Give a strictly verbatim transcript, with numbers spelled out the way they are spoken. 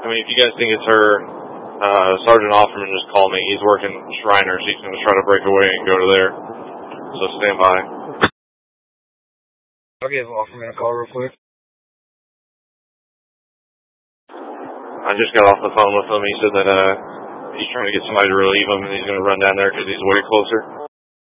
I mean, if you guys think it's her, uh, Sergeant Offerman just called me. He's working Shriners. He's going to try to break away and go to there. So stand by. I'll give Offerman a call real quick. I just got off the phone with him. He said that uh, he's trying to get somebody to relieve him, and he's going to run down there because he's way closer.